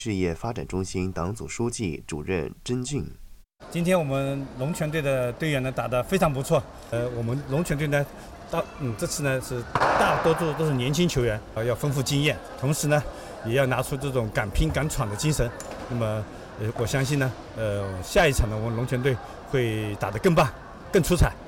事业发展中心党组书记、主任甄俊。 今天我们龙泉队的队员呢打得非常不错。我们龙泉队呢，这次呢是大多数都是年轻球员，要丰富经验，同时呢也要拿出这种敢拼敢闯的精神。那么我相信呢，下一场呢我们龙泉队会打得更棒、更出彩。